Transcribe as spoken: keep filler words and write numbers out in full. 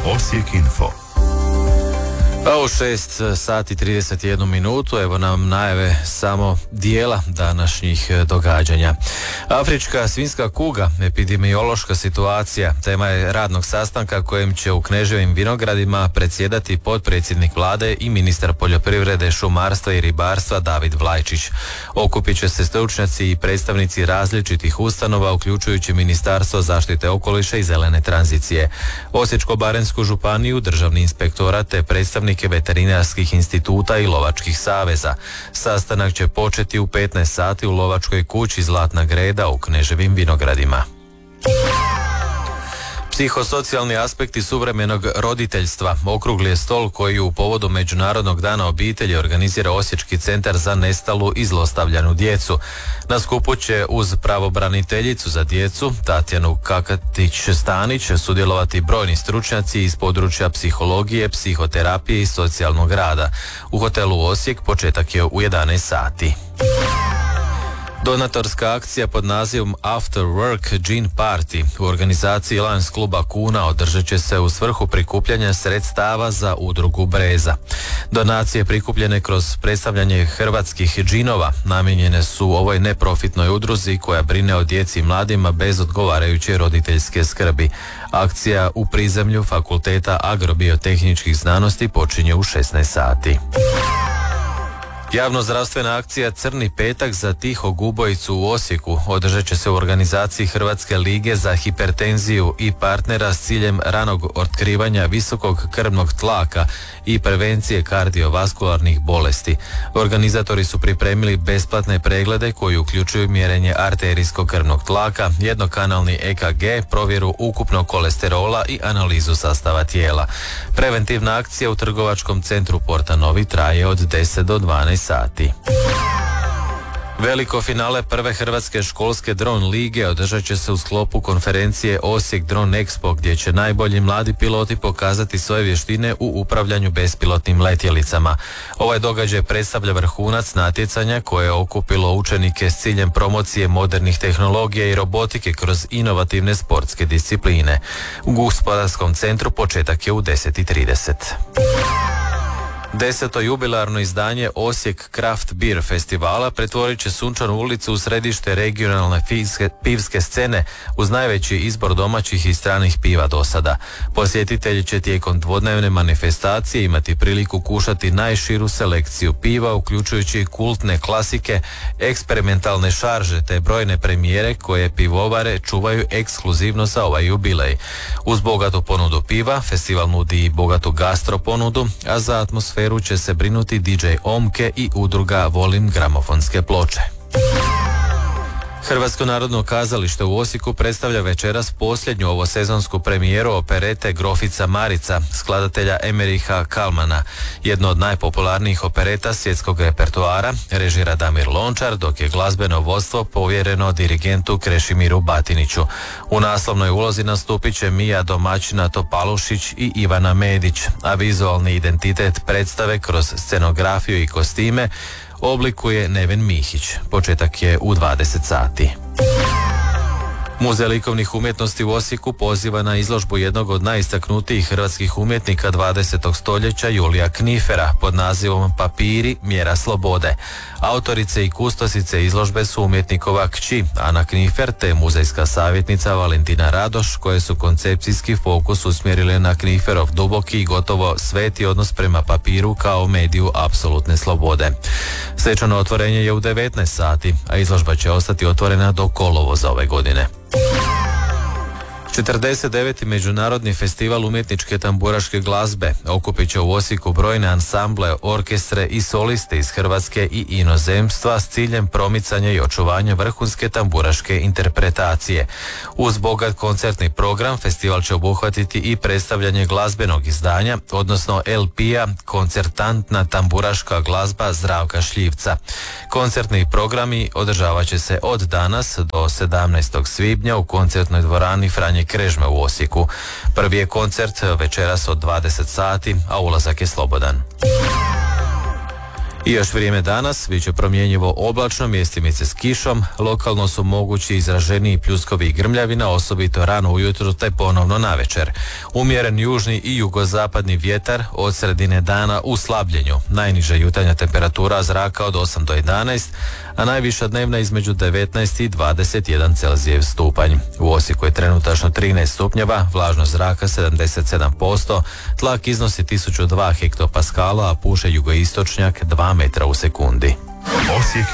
Osijek Info. A u šest sati trideset jednu minutu, evo nam najave samo dijela današnjih događanja. Afrička svinjska kuga, epidemiološka situacija, tema je radnog sastanka kojem će u Kneževim Vinogradima predsjedati potpredsjednik vlade i ministar poljoprivrede, šumarstva i ribarstva David Vlajčić. Okupit će se stručnjaci i predstavnici različitih ustanova, uključujući Ministarstvo zaštite okoliša i zelene tranzicije, Osječko-baranjsku županiju, Državni inspektorat te predstavnik veterinarskih instituta i lovačkih saveza. Sastanak će početi u petnaest sati u lovačkoj kući Zlatna Greda u Kneževim Vinogradima. Psihosocijalni aspekti suvremenog roditeljstva, okrugli je stol koji u povodu Međunarodnog dana obitelji organizira Osječki centar za nestalu i zlostavljanu djecu. Na skupu će uz pravobraniteljicu za djecu Tatjanu Kakatić-Stanić sudjelovati brojni stručnjaci iz područja psihologije, psihoterapije i socijalnog rada. U hotelu Osijek početak je u jedanaest sati. Donatorska akcija pod nazivom After Work Gin Party u organizaciji Lions kluba Kuna održat će se u svrhu prikupljanja sredstava za udrugu Breza. Donacije prikupljene kroz predstavljanje hrvatskih džinova namijenjene su ovoj neprofitnoj udruzi koja brine o djeci i mladima bez odgovarajuće roditeljske skrbi. Akcija u prizemlju Fakulteta agrobiotehničkih znanosti počinje u šesnaest sati. Javnozdravstvena akcija Crni petak za tihog ubojicu u Osijeku održat će se u organizaciji Hrvatske lige za hipertenziju i partnera s ciljem ranog otkrivanja visokog krvnog tlaka i prevencije kardiovaskularnih bolesti. Organizatori su pripremili besplatne preglede koji uključuju mjerenje arterijskog krvnog tlaka, jednokanalni E K G, provjeru ukupnog kolesterola i analizu sastava tijela. Preventivna akcija u trgovačkom centru Porta Novi traje od deset do dvanaest sati. Veliko finale prve hrvatske školske dron lige održat će se u sklopu konferencije Osijek Drone Expo, gdje će najbolji mladi piloti pokazati svoje vještine u upravljanju bespilotnim letjelicama. Ovaj događaj predstavlja vrhunac natjecanja koje je okupilo učenike s ciljem promocije modernih tehnologija i robotike kroz inovativne sportske discipline. U gospodarskom centru početak je u deset i trideset. Deseto jubilarno izdanje Osijek Craft Beer festivala pretvorit će Sunčanu ulicu u središte regionalne pivske, pivske scene uz najveći izbor domaćih i stranih piva do sada. Posjetitelji će tijekom dvodnevne manifestacije imati priliku kušati najširu selekciju piva, uključujući kultne klasike, eksperimentalne šarže te brojne premijere koje pivovare čuvaju ekskluzivno za ovaj jubilej. Uz bogatu ponudu piva, festival nudi i bogatu gastro ponudu, a za atmosferu će se brinuti D J Omke i udruga Volim gramofonske ploče. Hrvatsko narodno kazalište u Osijeku predstavlja večeras posljednju ovosezonsku premijeru operete Grofica Marica, skladatelja Emeriha Kalmana, jedno od najpopularnijih opereta svjetskog repertoara, režira Damir Lončar, dok je glazbeno vodstvo povjereno dirigentu Krešimiru Batiniću. U naslovnoj ulozi nastupit će Mija Domaćina Topalušić i Ivana Medić, a vizualni identitet predstave kroz scenografiju i kostime oblikuje Neven Mihić. Početak je u dvadeset sati. Muzej likovnih umjetnosti u Osijeku poziva na izložbu jednog od najistaknutijih hrvatskih umjetnika dvadesetog stoljeća Julija Knifera pod nazivom Papiri, mjera slobode. Autorice i kustosice izložbe su umjetnikova kći Ana Knifer te muzejska savjetnica Valentina Radoš, koje su koncepcijski fokus usmjerile na Kniferov duboki i gotovo sveti odnos prema papiru kao mediju apsolutne slobode. Svečano otvorenje je u devetnaest sati, a izložba će ostati otvorena do kolovoza ove godine. četrdeset deveti Međunarodni festival umjetničke tamburaške glazbe okupit će u Osijeku brojne ansamble, orkestre i soliste iz Hrvatske i inozemstva s ciljem promicanja i očuvanja vrhunske tamburaške interpretacije. Uz bogat koncertni program festival će obuhvatiti i predstavljanje glazbenog izdanja, odnosno L P-a Koncertantna tamburaška glazba Zdravka Šljivca. Koncertni programi održavat će se od danas do sedamnaestog svibnja u koncertnoj dvorani Franje Krežme u Osijeku. Prvi je koncert večeras od dvadeset sati, a ulazak je slobodan. I još vrijeme danas, bit će promjenjivo oblačno, mjestimice s kišom, lokalno su mogući izraženiji pljuskovi i grmljavina, osobito rano ujutro te ponovno navečer. Umjeren južni i jugozapadni vjetar od sredine dana u slabljenju. Najniža jutarnja temperatura zraka od osam do jedanaest, a najviša dnevna između devetnaest i dvadeset jedan Celzijev stupanj. U Osijeku je trenutačno trinaest stupnjeva, vlažnost zraka sedamdeset sedam posto, tlak iznosi tisuću dva hektopaskala, a puše jugoistočnjak dva metra u sekundi. Osijek